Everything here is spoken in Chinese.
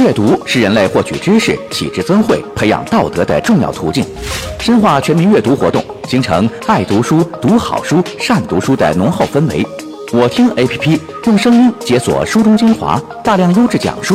阅读是人类获取知识、启智增慧、培养道德的重要途径。深化全民阅读活动，形成爱读书、读好书、善读书的浓厚氛围。我听 APP 用声音解锁书中精华，大量优质讲书。